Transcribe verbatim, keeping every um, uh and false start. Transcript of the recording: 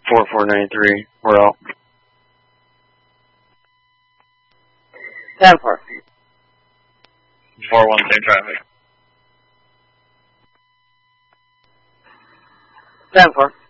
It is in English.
four four nine three. We're out. ten four. four one, same traffic. ten four.